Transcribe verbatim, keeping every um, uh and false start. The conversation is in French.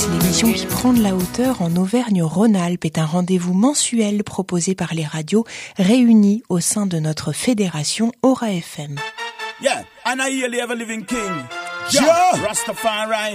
Place, l'émission qui prend de la hauteur en Auvergne-Rhône-Alpes, est un rendez-vous mensuel proposé par les radios réunies au sein de notre fédération Aura F M. Yeah, and I hear the ever living king. Yeah, Rastafari.